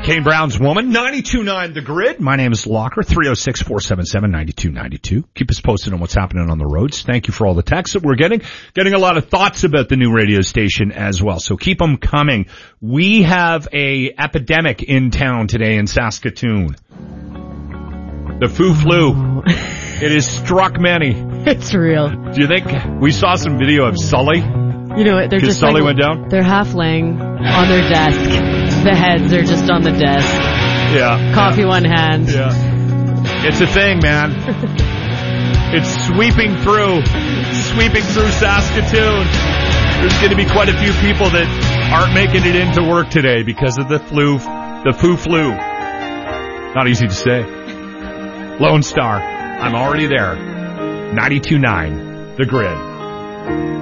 Kane Brown's Woman, 92.9 The Grid. My name is Locker, 306-477-9292. Keep us posted on what's happening on the roads. Thank you for all the texts that we're getting. Getting a lot of thoughts about the new radio station as well, so keep them coming. We have a epidemic in town today in Saskatoon. The flu. It has struck many. It's real. Do you think we saw some video of Sully? You know what? They're just Sully went down? They're half laying on their desk. The heads are just on the desk. Yeah. Coffee one hand. Yeah. It's a thing, man. It's sweeping through Saskatoon. There's going to be quite a few people that aren't making it into work today because of the flu. Not easy to say. Lone Star. I'm already there. 92.9 The Grid.